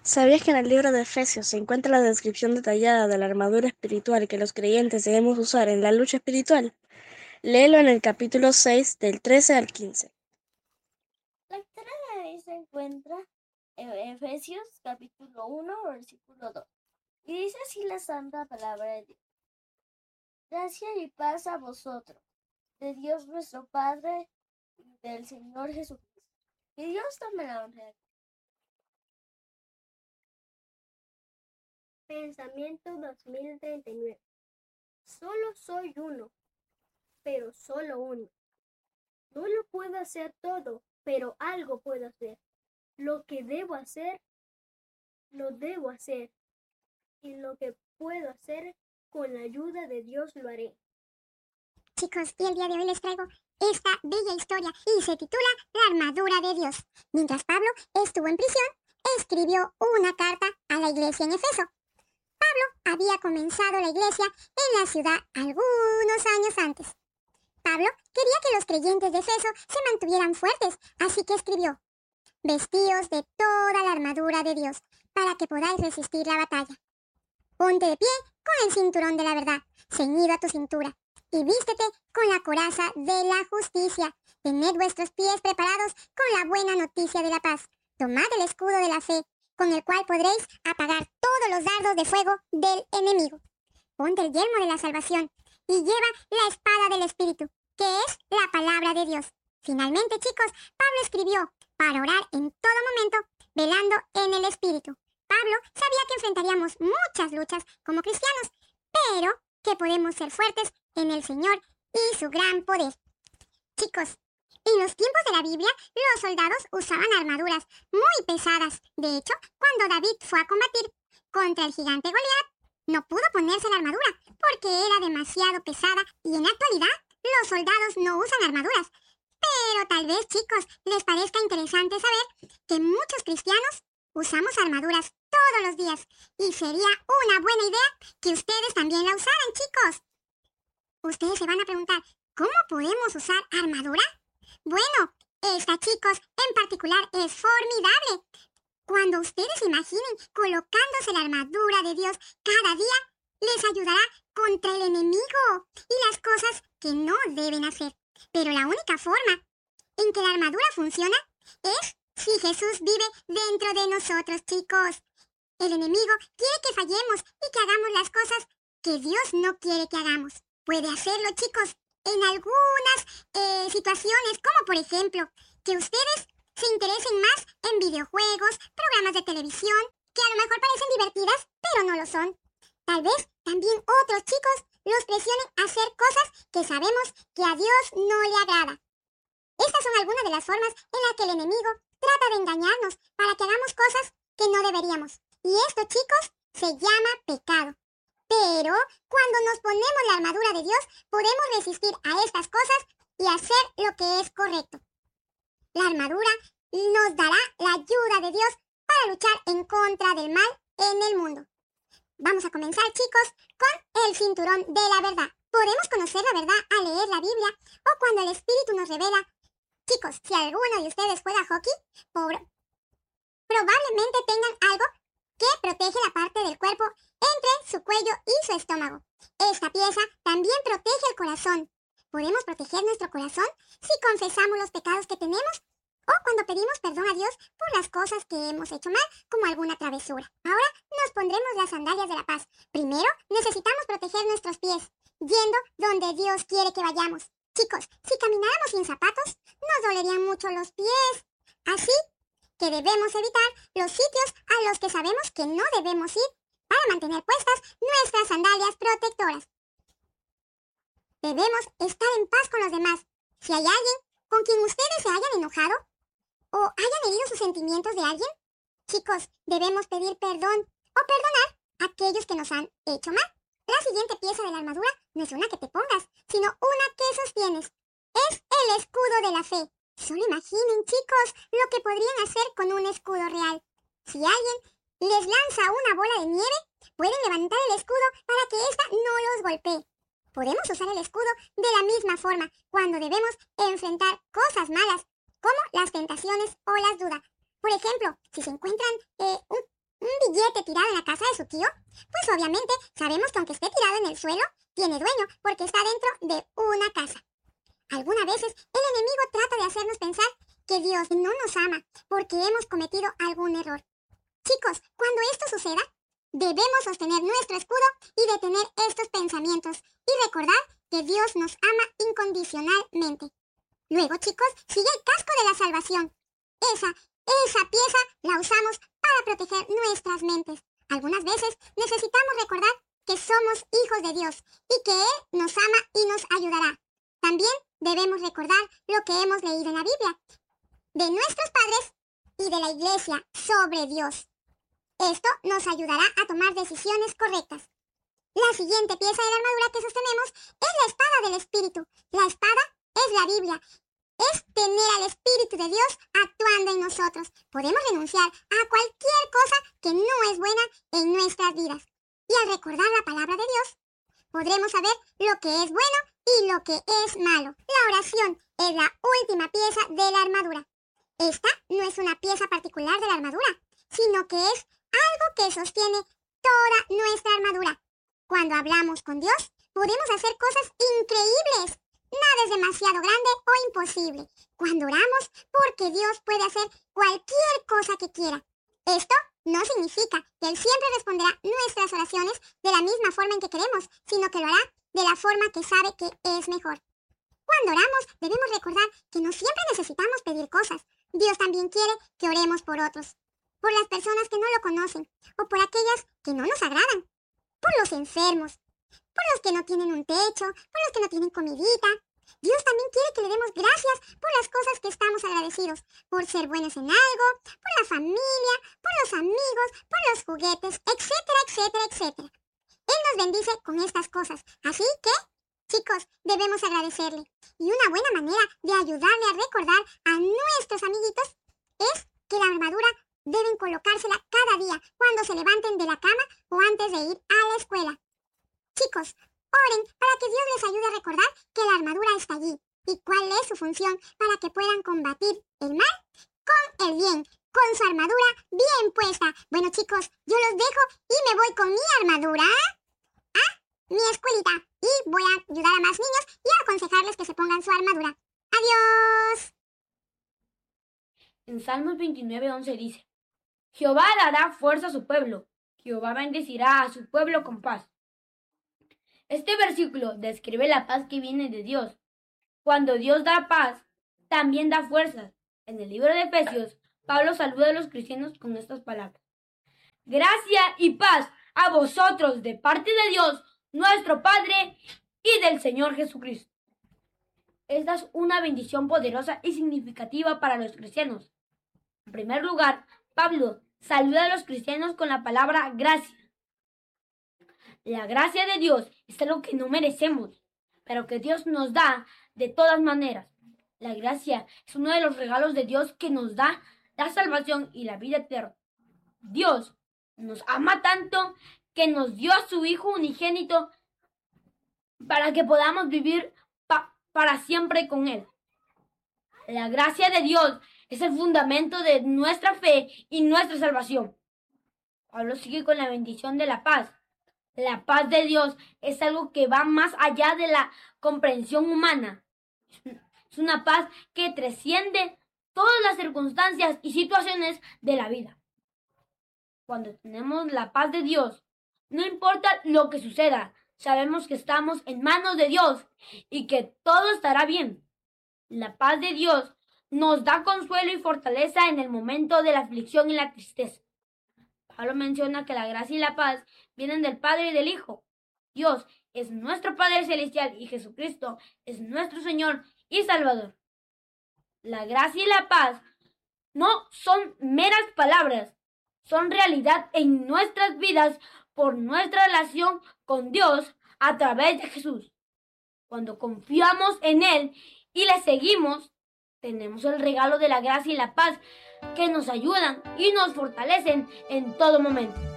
¿Sabías que en el libro de Efesios se encuentra la descripción detallada de la armadura espiritual que los creyentes debemos usar en la lucha espiritual? Léelo en el capítulo 6 del 13 al 15. La historia de hoy se encuentra en Efesios capítulo 1, versículo 2. Y dice así la santa palabra de Dios. Gracia y paz a vosotros, de Dios nuestro Padre y del Señor Jesucristo. Que Dios tome la honra. Pensamiento 2039. Solo soy uno, pero solo uno. No lo puedo hacer todo, pero algo puedo hacer. Lo que debo hacer, lo debo hacer. Y lo que puedo hacer, con la ayuda de Dios lo haré. Chicos, y el día de hoy les traigo esta bella historia y se titula La armadura de Dios. Mientras Pablo estuvo en prisión, escribió una carta a la iglesia en Efeso. Pablo había comenzado la iglesia en la ciudad algunos años antes. Pablo quería que los creyentes de Efeso se mantuvieran fuertes, así que escribió: vestíos de toda la armadura de Dios, para que podáis resistir la batalla. Ponte de pie con el cinturón de la verdad, ceñido a tu cintura, y vístete con la coraza de la justicia. Tened vuestros pies preparados con la buena noticia de la paz. Tomad el escudo de la fe, con el cual podréis apagar todos los dardos de fuego del enemigo. Ponte el yelmo de la salvación y lleva la espada del Espíritu, que es la palabra de Dios. Finalmente, chicos, Pablo escribió para orar en todo momento, velando en el Espíritu. Pablo sabía que enfrentaríamos muchas luchas como cristianos, pero que podemos ser fuertes en el Señor y su gran poder. Chicos, en los tiempos de la Biblia, los soldados usaban armaduras muy pesadas. De hecho, cuando David fue a combatir contra el gigante Goliat, no pudo ponerse la armadura porque era demasiado pesada, y en la actualidad los soldados no usan armaduras. Pero tal vez, chicos, les parezca interesante saber que muchos cristianos usamos armaduras todos los días, y sería una buena idea que ustedes también la usaran, chicos. Ustedes se van a preguntar, ¿cómo podemos usar armadura? Bueno, esta, chicos, en particular es formidable. Cuando ustedes imaginen colocándose la armadura de Dios cada día, les ayudará contra el enemigo y las cosas que no deben hacer. Pero la única forma en que la armadura funciona es si Jesús vive dentro de nosotros, chicos. El enemigo quiere que fallemos y que hagamos las cosas que Dios no quiere que hagamos. Puede hacerlo, chicos, en algunas situaciones, como por ejemplo, que ustedes se interesen más en videojuegos, programas de televisión, que a lo mejor parecen divertidas, pero no lo son. Tal vez también otros chicos los presionen a hacer cosas que sabemos que a Dios no le agrada. Estas son algunas de las formas en las que el enemigo trata de engañarnos para que hagamos cosas que no deberíamos. Y esto, chicos, se llama pecado. Pero cuando nos ponemos la armadura de Dios, podemos resistir a estas cosas y hacer lo que es correcto. La armadura nos dará la ayuda de Dios para luchar en contra del mal en el mundo. Vamos a comenzar, chicos, con el cinturón de la verdad. Podemos conocer la verdad al leer la Biblia o cuando el Espíritu nos revela. Chicos, si alguno de ustedes juega hockey, probablemente tengan algo que protege la parte del cuerpo entre su cuello y su estómago. Esta pieza también protege el corazón. Podemos proteger nuestro corazón si confesamos los pecados que tenemos o cuando pedimos perdón a Dios por las cosas que hemos hecho mal, como alguna travesura. Ahora nos pondremos las sandalias de la paz. Primero, necesitamos proteger nuestros pies, yendo donde Dios quiere que vayamos. Chicos, si camináramos sin zapatos, nos dolerían mucho los pies. Así que debemos evitar los sitios a los que sabemos que no debemos ir para mantener puestas nuestras sandalias protectoras. Debemos estar en paz con los demás. Si hay alguien con quien ustedes se hayan enojado o hayan herido sus sentimientos de alguien, chicos, debemos pedir perdón o perdonar a aquellos que nos han hecho mal. La siguiente pieza de la armadura no es una que te pongas, sino una que sostienes. Es el escudo de la fe. Solo imaginen, chicos, lo que podrían hacer con un escudo real. Si alguien les lanza una bola de nieve, pueden levantar el escudo para que ésta no los golpee. Podemos usar el escudo de la misma forma cuando debemos enfrentar cosas malas, como las tentaciones o las dudas. Por ejemplo, si se encuentran billete tirado en la casa de su tío? Pues obviamente sabemos que aunque esté tirado en el suelo, tiene dueño porque está dentro de una casa. Algunas veces el enemigo trata de hacernos pensar que Dios no nos ama porque hemos cometido algún error. Chicos, cuando esto suceda, debemos sostener nuestro escudo y detener estos pensamientos y recordar que Dios nos ama incondicionalmente. Luego, chicos, sigue el casco de la salvación. Esa pieza la usamos para proteger nuestras mentes. Algunas veces necesitamos recordar que somos hijos de Dios y que Él nos ama y nos ayudará. También debemos recordar lo que hemos leído en la Biblia, de nuestros padres y de la iglesia sobre Dios. Esto nos ayudará a tomar decisiones correctas. La siguiente pieza de la armadura que sostenemos es la espada del Espíritu. La espada es la Biblia. Es tener al Espíritu de Dios actuando en nosotros. Podemos renunciar a cualquier cosa que no es buena en nuestras vidas. Y al recordar la palabra de Dios, podremos saber lo que es bueno y lo que es malo. La oración es la última pieza de la armadura. Esta no es una pieza particular de la armadura, sino que es algo que sostiene toda nuestra armadura. Cuando hablamos con Dios, podemos hacer cosas increíbles. Nada es demasiado grande o imposible. Cuando oramos, porque Dios puede hacer cualquier cosa que quiera. Esto no significa que Él siempre responderá nuestras oraciones de la misma forma en que queremos, sino que lo hará de la forma que sabe que es mejor. Cuando oramos, debemos recordar que no siempre necesitamos pedir cosas. Dios también quiere que oremos por otros, por las personas que no lo conocen, o por aquellas que no nos agradan, por los enfermos, por los que no tienen un techo, por los que no tienen comidita. Dios también quiere que le demos gracias por las cosas que estamos agradecidos, por ser buenos en algo, por la familia, por los amigos, por los juguetes, etcétera, etcétera, etcétera. Él nos bendice con estas cosas, así que, chicos, debemos agradecerle. Y una buena manera de ayudarle a recordar a nuestros amiguitos es que la armadura deben colocársela cada día cuando se levanten de la cama o antes de ir a la escuela. Chicos, oren para que Dios les ayude a recordar que la armadura está allí y cuál es su función para que puedan combatir el mal con el bien, con su armadura bien puesta. Bueno, chicos, yo los dejo y me voy con mi armadura a mi escuelita y voy a ayudar a más niños y a aconsejarles que se pongan su armadura. ¡Adiós! En Salmos 29:11 dice: Jehová dará fuerza a su pueblo, Jehová bendecirá a su pueblo con paz. Este versículo describe la paz que viene de Dios. Cuando Dios da paz, también da fuerzas. En el libro de Efesios, Pablo saluda a los cristianos con estas palabras: Gracia y paz a vosotros de parte de Dios, nuestro Padre, y del Señor Jesucristo. Esta es una bendición poderosa y significativa para los cristianos. En primer lugar, Pablo saluda a los cristianos con la palabra gracia. La gracia de Dios es algo que no merecemos, pero que Dios nos da de todas maneras. La gracia es uno de los regalos de Dios que nos da la salvación y la vida eterna. Dios nos ama tanto que nos dio a su Hijo unigénito para que podamos vivir para siempre con Él. La gracia de Dios es el fundamento de nuestra fe y nuestra salvación. Pablo sigue con la bendición de la paz. La paz de Dios es algo que va más allá de la comprensión humana. Es una paz que trasciende todas las circunstancias y situaciones de la vida. Cuando tenemos la paz de Dios, no importa lo que suceda, sabemos que estamos en manos de Dios y que todo estará bien. La paz de Dios nos da consuelo y fortaleza en el momento de la aflicción y la tristeza. Pablo menciona que la gracia y la paz vienen del Padre y del Hijo. Dios es nuestro Padre Celestial y Jesucristo es nuestro Señor y Salvador. La gracia y la paz no son meras palabras, son realidad en nuestras vidas por nuestra relación con Dios a través de Jesús. Cuando confiamos en Él y le seguimos, tenemos el regalo de la gracia y la paz que nos ayudan y nos fortalecen en todo momento.